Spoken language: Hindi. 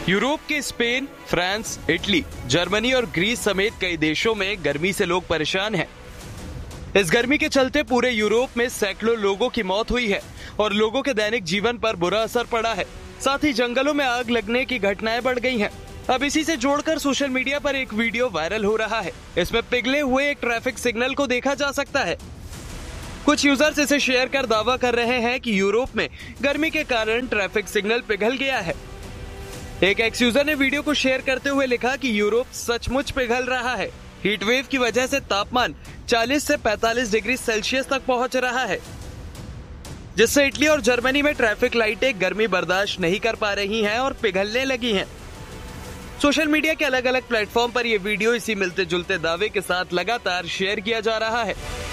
यूरोप के स्पेन, फ्रांस, इटली, जर्मनी और ग्रीस समेत कई देशों में गर्मी से लोग परेशान हैं। इस गर्मी के चलते पूरे यूरोप में सैकड़ों लोगों की मौत हुई है और लोगों के दैनिक जीवन पर बुरा असर पड़ा है। साथ ही जंगलों में आग लगने की घटनाएं बढ़ गई हैं। अब इसी से जोड़कर सोशल मीडिया पर एक वीडियो वायरल हो रहा है। इसमें पिघले हुए एक ट्रैफिक सिग्नल को देखा जा सकता है। कुछ यूजर्स इसे शेयर कर दावा कर रहे हैं कि यूरोप में गर्मी के कारण ट्रैफिक सिग्नल पिघल गया है। एक एक्स यूजर ने वीडियो को शेयर करते हुए लिखा कि यूरोप सचमुच पिघल रहा है। हीट वेव की वजह से तापमान 40 से 45 डिग्री सेल्सियस तक पहुंच रहा है, जिससे इटली और जर्मनी में ट्रैफिक लाइटें गर्मी बर्दाश्त नहीं कर पा रही हैं और पिघलने लगी हैं। सोशल मीडिया के अलग अलग प्लेटफॉर्म पर यह वीडियो इसी मिलते जुलते दावे के साथ लगातार शेयर किया जा रहा है।